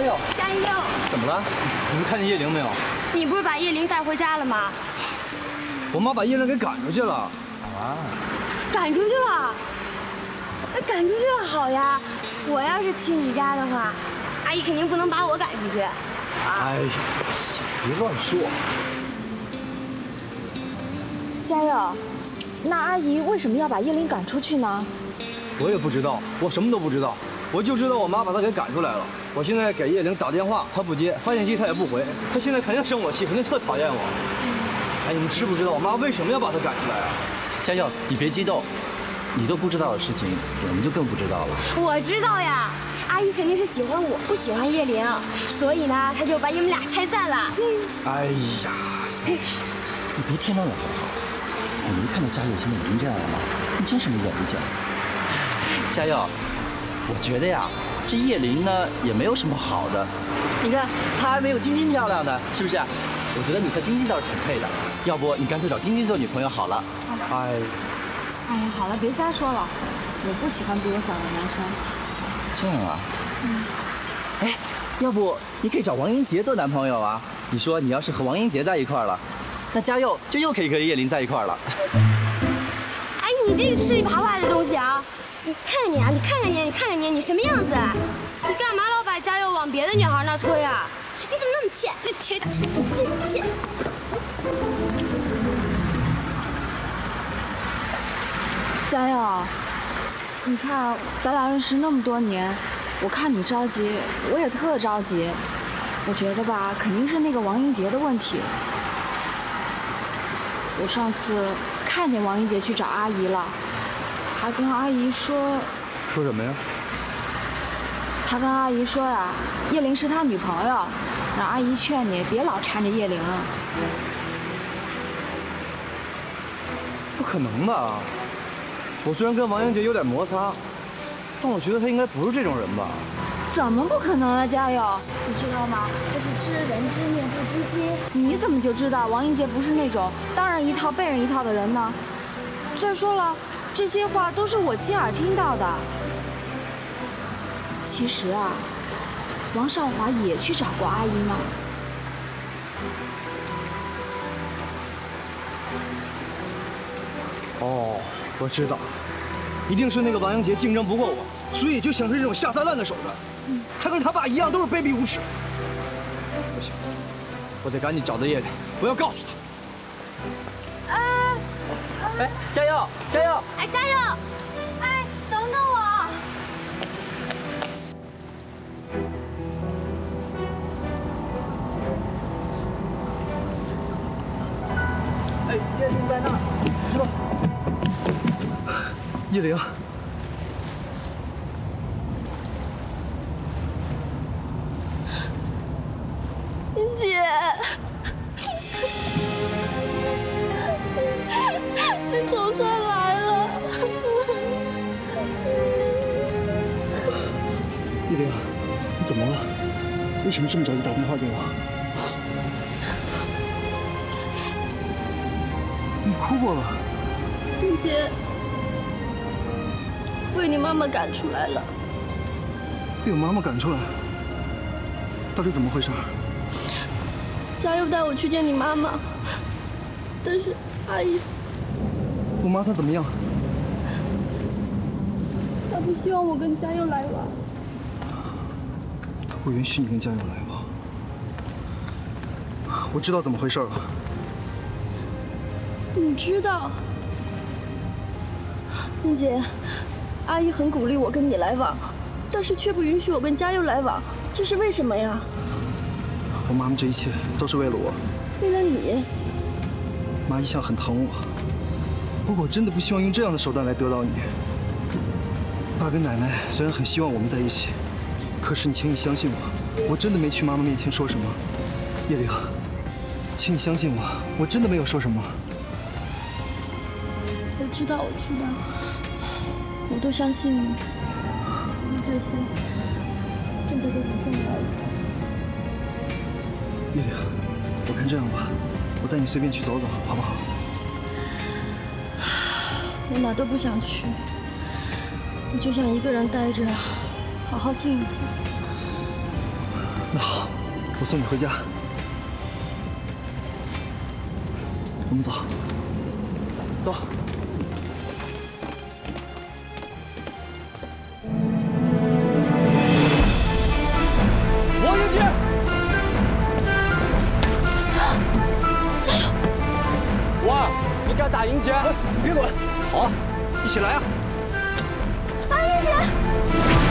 佑， 加油！ 怎么了？你们看见叶玲没有？ 你不是把叶玲带回家了吗？ 我妈把叶玲给赶出去了。 啊？ 赶出去了？那赶出去了好呀！我要是去你家的话，阿姨肯定不能把我赶出去。 哎呀，别乱说。 嘉佑，那阿姨为什么要把叶玲赶出去呢？ 我也不知道，我什么都不知道，我就知道我妈把她给赶出来了。我现在给叶玲打电话，她不接，发信息她也不回，她现在肯定生我气，肯定特讨厌我。哎，你们知不知道我妈为什么要把她赶出来啊？ 嘉佑，你别激动，你都不知道的事情，我们就更不知道了。 我知道呀，阿姨肯定是喜欢我，不喜欢叶玲，所以呢，她就把你们俩拆散了。 哎呀， 你别添乱了好不好？你没看到嘉佑现在已经这样了吗？你真是没眼力见。嘉佑，我觉得呀，这叶玲呢也没有什么好的。你看她还没有晶晶漂亮呢，是不是？我觉得你和晶晶倒是挺配的。要不你干脆找晶晶做女朋友好了。 哎呀，好了，别瞎说了，我不喜欢比我小的男生。 这样啊？哎，要不你可以找王英杰做男朋友啊？你说你要是和王英杰在一块儿了，那嘉佑就又可以和叶玲在一块儿了。 哎，你这个吃里扒外的东西啊！你看看你啊，你看看你，你看看你，你什么样子啊？你干嘛老把嘉佑往别的女孩那推啊？你怎么那么欠？那缺德事，你真是欠！ 嘉佑，你看咱俩认识那么多年，我看你着急，我也特着急。我觉得吧，肯定是那个王英杰的问题。我上次看见王英杰去找阿姨了，还跟阿姨说说什么呀？ 他跟阿姨说呀，叶玲是他女朋友，让阿姨劝你别老缠着叶玲了。 不可能吧？我虽然跟王英杰有点摩擦，但我觉得他应该不是这种人吧？ 怎么不可能啊，嘉佑？你知道吗？这是知人知面不知心。你怎么就知道王英杰不是那种当人一套背人一套的人呢？再说了，这些话都是我亲耳听到的。其实啊，王少华也去找过阿姨呢。 哦，我知道，一定是那个王英杰竞争不过我，所以就想出这种下三滥的手段。他跟他爸一样，都是卑鄙无耻。不行，我得赶紧找到叶玲，我要告诉他。 哎，嘉佑，嘉佑！ 哎，嘉佑！哎，等等我！ 哎，叶玲在那儿，知道。 叶玲， 英姐，你总算来了。 叶玲，你怎么了？为什么这么着急打电话给我？你哭过了？ 英姐，被你妈妈赶出来了。 被我妈妈赶出来？到底怎么回事？ 嘉佑带我去见你妈妈，但是阿姨我妈她怎么样？ 她不希望我跟嘉佑来往。 她不允许你跟嘉佑来往。我知道怎么回事了。 你知道，英姐，阿姨很鼓励我跟你来往，但是却不允许我跟嘉佑来往，这是为什么呀？ 我妈妈这一切都是为了我。 为了你？ 妈一向很疼我，不过我真的不希望用这样的手段来得到你。爸跟奶奶虽然很希望我们在一起，可是你请你相信我，我真的没去妈妈面前说什么。叶玲，请你相信我，我真的没有说什么。 我知道，我都相信你。这些现在都不重要了。 叶玲，我看这样吧，我带你随便去走走，好不好？ 我哪都不想去，我就想一个人待着，好好静一静。 那好，我送你回家。我们走。走。 王英杰， 加油！ 我，你敢打英杰？你别管。好啊，一起来啊！ 王英杰。